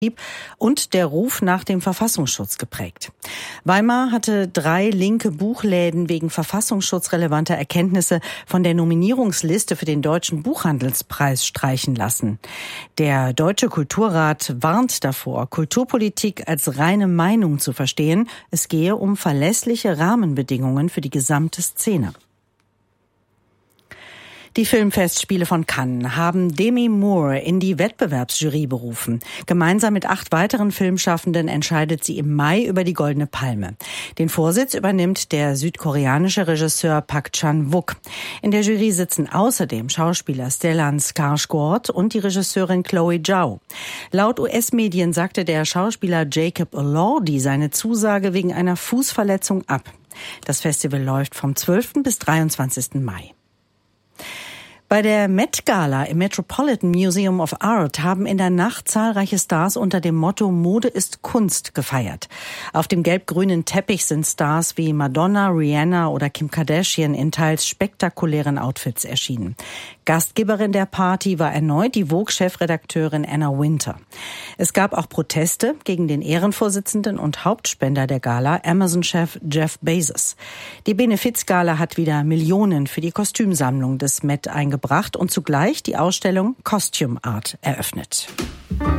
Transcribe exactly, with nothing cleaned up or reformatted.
und der Ruf nach dem Verfassungsschutz geprägt. Weimar hatte drei linke Buchläden wegen verfassungsschutzrelevanter Erkenntnisse von der Nominierungsliste für den Deutschen Buchhandelspreis streichen lassen. Der Deutsche Kulturrat warnt davor, Kulturpolitik als reine Meinung zu verstehen. Es gehe um verlässliche Rahmenbedingungen für die gesamte Szene. Die Filmfestspiele von Cannes haben Demi Moore in die Wettbewerbsjury berufen. Gemeinsam mit acht weiteren Filmschaffenden entscheidet sie im Mai über die Goldene Palme. Den Vorsitz übernimmt der südkoreanische Regisseur Park Chan-wook. In der Jury sitzen außerdem Schauspieler Stellan Skarsgård und die Regisseurin Chloe Zhao. Laut U S-Medien sagte der Schauspieler Jacob Elordi seine Zusage wegen einer Fußverletzung ab. Das Festival läuft vom zwölften bis dreiundzwanzigsten Mai. Bei der Met Gala im Metropolitan Museum of Art haben in der Nacht zahlreiche Stars unter dem Motto Mode ist Kunst gefeiert. Auf dem gelb-grünen Teppich sind Stars wie Madonna, Rihanna oder Kim Kardashian in teils spektakulären Outfits erschienen. Gastgeberin der Party war erneut die Vogue-Chefredakteurin Anna Wintour. Es gab auch Proteste gegen den Ehrenvorsitzenden und Hauptspender der Gala, Amazon-Chef Jeff Bezos. Die Benefizgala hat wieder Millionen für die Kostümsammlung des Met eingebracht und zugleich die Ausstellung Costume Art eröffnet.